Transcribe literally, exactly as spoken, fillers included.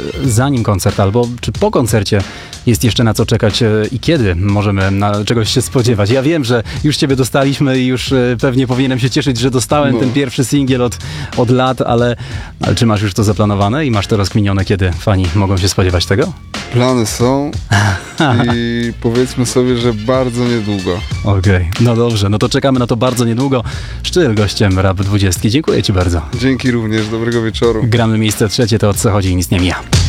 zanim koncert, albo czy po koncercie jest jeszcze na co czekać e, i kiedy możemy na czegoś się spodziewać? Ja wiem, że już ciebie dostaliśmy i już e, pewnie powinienem się cieszyć, że dostałem No. ten pierwszy singiel od, od lat, ale, ale czy masz już to zaplanowane i masz to rozkminione, kiedy fani mogą się spodziewać tego? Plany są i powiedzmy sobie, że bardzo niedługo. Okej, okay. No dobrze, no to czekamy na to bardzo niedługo. Szczyl gościem Rap dwudziestki. Dziękuję ci bardzo. Dzięki również, dobrego wieczoru. Gramy miejsce trzecie, to o co chodzi i nic nie mija.